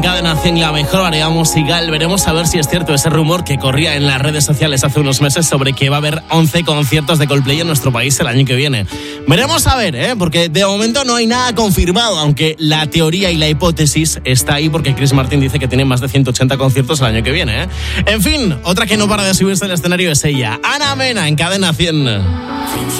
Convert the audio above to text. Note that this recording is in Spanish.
Cadena 100, la mejor variedad musical. Veremos a ver si es cierto ese rumor que corría en las redes sociales hace unos meses sobre que va a haber 11 conciertos de Coldplay en nuestro país el año que viene. Veremos a ver, porque de momento no hay nada confirmado, aunque la teoría y la hipótesis está ahí porque Chris Martin dice que tiene más de 180 conciertos el año que viene. En fin, otra que no para de subirse al escenario es ella, Ana Mena, en Cadena 100.